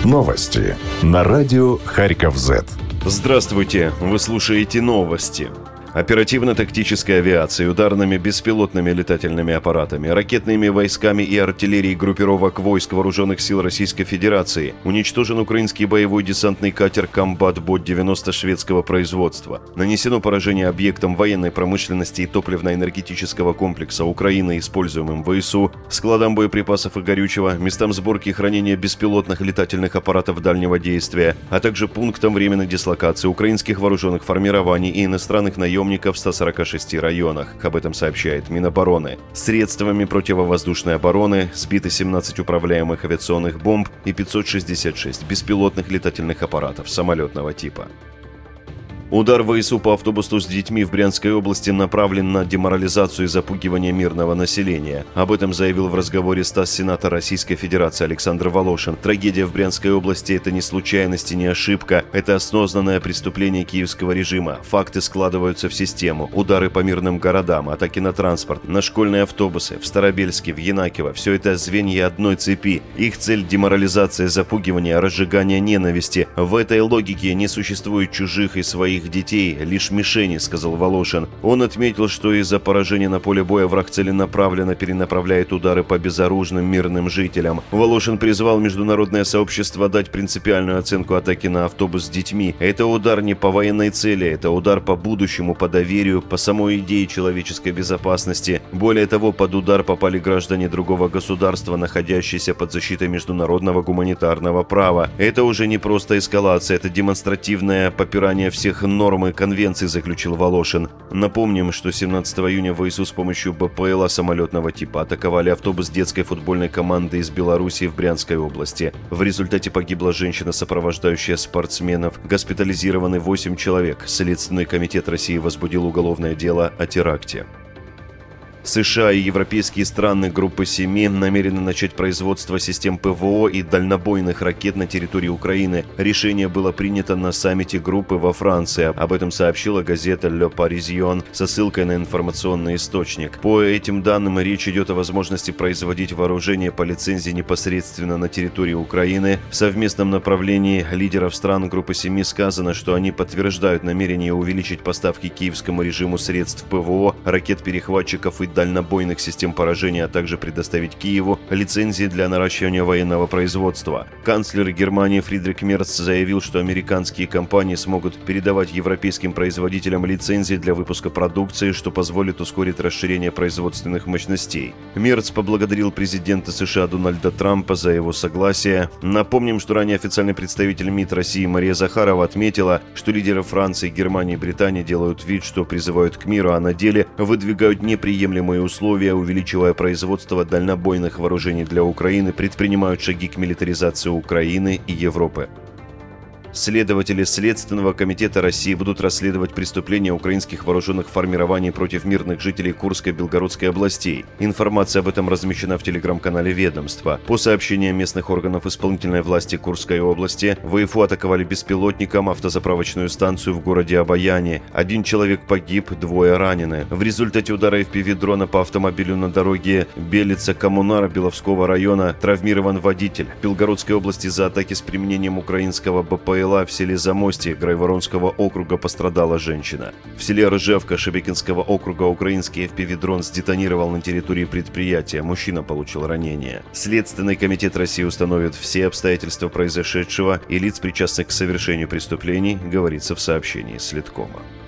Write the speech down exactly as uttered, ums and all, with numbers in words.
Новости на радио Харьков-Зет. Здравствуйте, вы слушаете новости. Оперативно-тактической авиацией, ударными беспилотными летательными аппаратами, ракетными войсками и артиллерией группировок войск Вооруженных сил Российской Федерации уничтожен украинский боевой десантный катер «Комбат-Бот девяносто» шведского производства. Нанесено поражение объектам военной промышленности и топливно-энергетического комплекса Украины, используемым ВСУ, складам боеприпасов и горючего, местам сборки и хранения беспилотных летательных аппаратов дальнего действия, а также пунктам временной дислокации украинских вооруженных формирований и иностранных наемников в ста сорока шести районах. Об этом сообщает Минобороны. Средствами противовоздушной обороны сбиты семнадцать управляемых авиационных бомб и пятьсот шестьдесят шесть беспилотных летательных аппаратов самолетного типа. Удар ВСУ по автобусу с детьми в Брянской области направлен на деморализацию и запугивание мирного населения. Об этом заявил в разговоре с ТАСС сенатор Российской Федерации Александр Волошин. Трагедия в Брянской области – это не случайность и не ошибка, это осознанное преступление киевского режима. Факты складываются в систему. Удары по мирным городам, атаки на транспорт, на школьные автобусы, в Старобельске, в Янакиево – все это звенья одной цепи. Их цель – деморализация, запугивание, разжигание ненависти. В этой логике не существует чужих и своих детей, лишь мишени, сказал Волошин. Он отметил, что из-за поражения на поле боя враг целенаправленно перенаправляет удары по безоружным мирным жителям. Волошин призвал международное сообщество дать принципиальную оценку атаки на автобус с детьми. Это удар не по военной цели, это удар по будущему, по доверию, по самой идее человеческой безопасности. Более того, под удар попали граждане другого государства, находящиеся под защитой международного гуманитарного права. Это уже не просто эскалация, это демонстративное попирание всех нормы конвенции, заключил Волошин. Напомним, что семнадцатого июня ВСУ с помощью БПЛА самолетного типа атаковали автобус детской футбольной команды из Белоруссии в Брянской области. В результате погибла женщина, сопровождающая спортсменов. Госпитализированы восемь человек. Следственный комитет России возбудил уголовное дело о теракте. США и европейские страны группы семи намерены начать производство систем ПВО и дальнобойных ракет на территории Украины. Решение было принято на саммите группы во Франции. Об этом сообщила газета Le Parisien со ссылкой на информационный источник. По этим данным, речь идет о возможности производить вооружение по лицензии непосредственно на территории Украины. В совместном направлении лидеров стран группы семи сказано, что они подтверждают намерение увеличить поставки киевскому режиму средств ПВО, ракет-перехватчиков и дальнобойных систем поражения, а также предоставить Киеву лицензии для наращивания военного производства. Канцлер Германии Фридрих Мерц заявил, что американские компании смогут передавать европейским производителям лицензии для выпуска продукции, что позволит ускорить расширение производственных мощностей. Мерц поблагодарил президента США Дональда Трампа за его согласие. Напомним, что ранее официальный представитель МИД России Мария Захарова отметила, что лидеры Франции, Германии и Британии делают вид, что призывают к миру, а на деле выдвигают неприемлемые условия, увеличивая производство дальнобойных вооружений для Украины, предпринимают шаги к милитаризации Украины и Европы. Следователи Следственного комитета России будут расследовать преступления украинских вооруженных формирований против мирных жителей Курской и Белгородской областей. Информация об этом размещена в телеграм-канале ведомства. По сообщениям местных органов исполнительной власти Курской области, ВСУ атаковали беспилотником автозаправочную станцию в городе Обаяне. Один человек погиб, двое ранены. В результате удара эф пи ви-дрона по автомобилю на дороге Белица-Коммунара Беловского района травмирован водитель. В Белгородской области за атаки с применением украинского БПЛА в селе Замостье Грайворонского округа пострадала женщина. В селе Ржевка Шебекинского округа украинский эф пи ви-дрон сдетонировал на территории предприятия. Мужчина получил ранение. Следственный комитет России установит все обстоятельства произошедшего и лиц, причастных к совершению преступлений, говорится в сообщении Следкома.